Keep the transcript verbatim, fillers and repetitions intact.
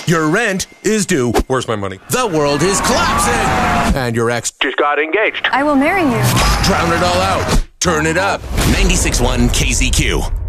Your rent is due. Where's my money? The world is collapsing. And your ex Just got engaged. I will marry you. drown it all out. Turn it up. ninety-six point one K Z Q.